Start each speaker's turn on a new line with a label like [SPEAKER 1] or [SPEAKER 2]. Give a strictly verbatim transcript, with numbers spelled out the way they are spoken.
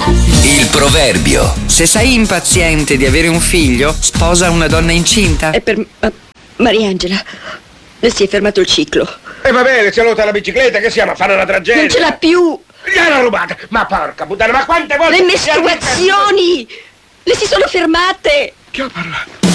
[SPEAKER 1] Il proverbio. Se sei impaziente di avere un figlio, sposa una donna incinta.
[SPEAKER 2] È per... Uh, Mariangela, le si è fermato il ciclo.
[SPEAKER 3] E va bene, si è rotta la bicicletta, che siamo a fare una tragedia?
[SPEAKER 2] Non ce l'ha più!
[SPEAKER 3] Gliel'ha rubata! Ma porca puttana, ma quante volte...
[SPEAKER 2] Le mestruazioni! Le si sono fermate!
[SPEAKER 3] Chi ha parlato?